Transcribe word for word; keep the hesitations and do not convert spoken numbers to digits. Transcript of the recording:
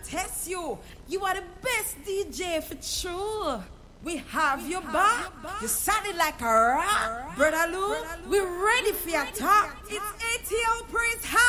test you. You are the best D J for true. We have your back. You sounded like a rock. Brother Lou, we're ready for your talk. It's A T L Praise.